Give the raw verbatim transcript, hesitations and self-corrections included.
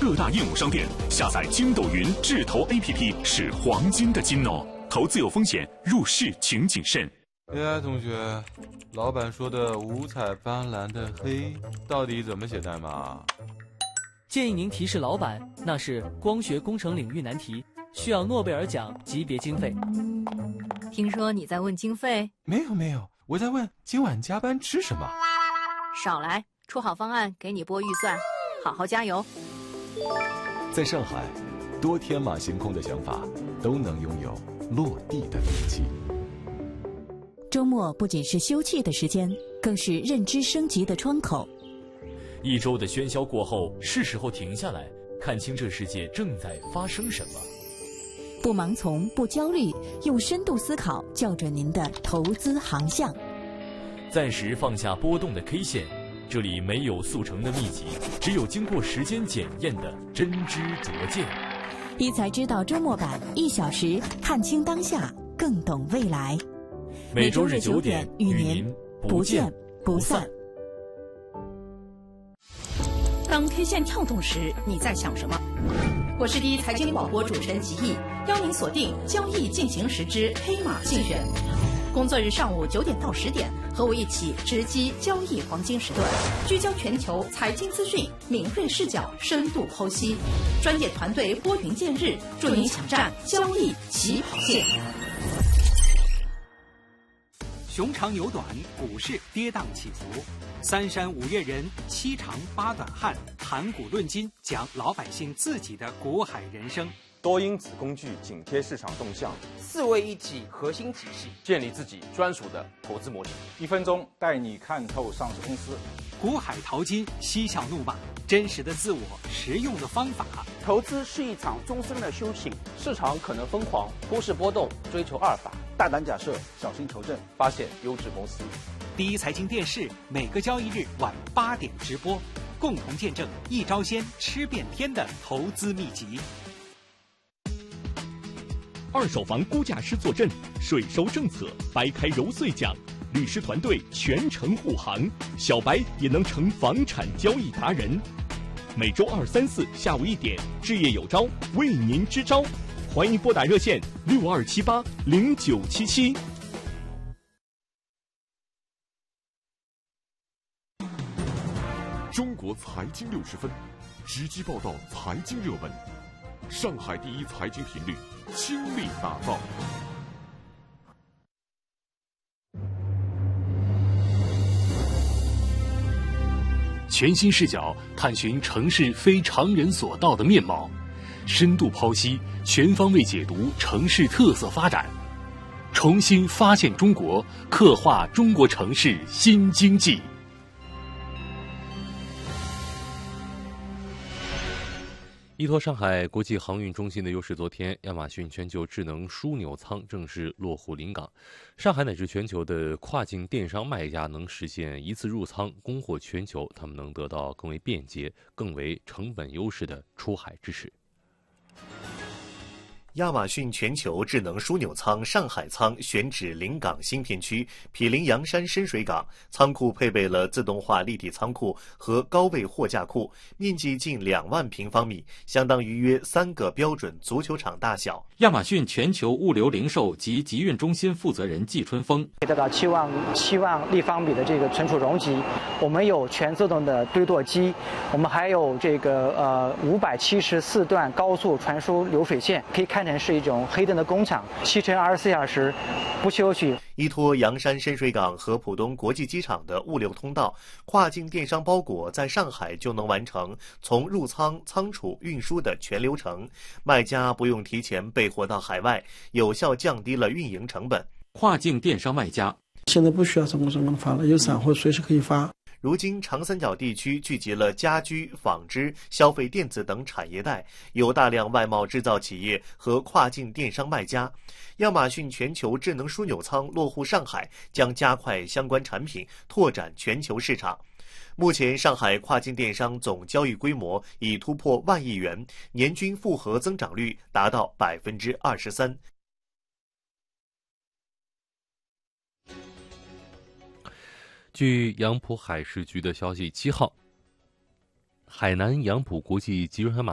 各大应用商店下载金斗云智投 A P P 是黄金的金哦，投资有风险，入市请谨慎。 A I 同学，老板说的五彩斑斓的黑到底怎么写代码？ 建议您提示老板，那是光学工程领域难题，需要诺贝尔奖级别经费。 听说你在问经费？ 没有没有，我在问今晚加班吃什么。 少来，出好方案给你拨预算，好好加油。 在上海，多天马行空的想法都能拥有落地的勇气。 周末不仅是休憩的时间，更是认知升级的窗口。 一周的喧嚣过后，是时候停下来，看清这世界正在发生什么。 不盲从，不焦虑，用深度思考校准您的投资航向。 暂时放下波动的 K 线，这里没有速成的秘籍，只有经过时间检验的真知灼见。 一财知道周末版，一小时看清当下，更懂未来。 每周日九点与您不见不散。 当 K 线跳动时，你在想什么？我是第一财经广播主持人吉毅，邀您锁定交易进行时之黑马竞选。工作日上午九点到十点，和我一起直击交易黄金时段，聚焦全球财经资讯，敏锐视角，深度剖析，专业团队拨云见日，助您抢占交易起跑线。 熊长牛短，股市跌宕起伏，三山五岳人，七长八短汉，谈股论金，讲老百姓自己的股海人生。 多因子工具紧贴市场动向， 四位一体核心体系， 建立自己专属的投资模型。 一分钟带你看透上市公司， 股海淘金，嬉笑怒骂，真实的自我，实用的方法。 投资是一场终身的修行， 市场可能疯狂，股市波动，追求阿尔法。 大胆假设，小心求证， 发现优质公司。 第一财经电视每个交易日晚八点直播，共同见证一招鲜吃遍天的投资秘籍。 二手房估价师坐镇，税收政策掰开揉碎讲，律师团队全程护航，小白也能成房产交易达人。每周二、三、四下午一点，置业有招，为您支招。欢迎拨打热线六二七八零九七七。 中国财经六十分，直击报道财经热门，上海第一财经频率，倾力打造。 全新视角探寻城市非常人所到的面貌，深度剖析，全方位解读城市特色发展，重新发现中国，刻画中国城市新经济。 依托上海国际航运中心的优势，昨天亚马逊全球智能枢纽仓正式落户临港。上海乃至全球的跨境电商卖家能实现一次入仓，供货全球，他们能得到更为便捷、更为成本优势的出海支持。 亚马逊全球智能枢纽仓上海仓选址临港新片区毗邻洋山深水港，仓库配备了自动化立体仓库和高位货架库，面积近两万平方米，相当于约三个标准足球场大小。 亚马逊全球物流零售及集运中心负责人季春风， 达到七万七万立方米的这个存储容积，我们有全自动的堆垛机，我们还有这个呃五百七十四段高速传输流水线，可以看成是一种黑灯的工厂，七乘二十四小时不休息。 依托洋山深水港和浦东国际机场的物流通道，跨境电商包裹在上海就能完成从入仓、仓储、运输的全流程，卖家不用提前备货到海外，有效降低了运营成本。 跨境电商卖家现在不需要成功成功发了，有散货随时可以发。 如今长三角地区聚集了家居、纺织、消费电子等产业带，有大量外贸制造企业和跨境电商卖家。亚马逊全球智能枢纽仓落户上海，将加快相关产品拓展全球市场。目前上海跨境电商总交易规模已突破万亿元，年均复合增长率达到百分之二十三。 据杨浦海事局的消息，七号，海南杨浦国际集装箱码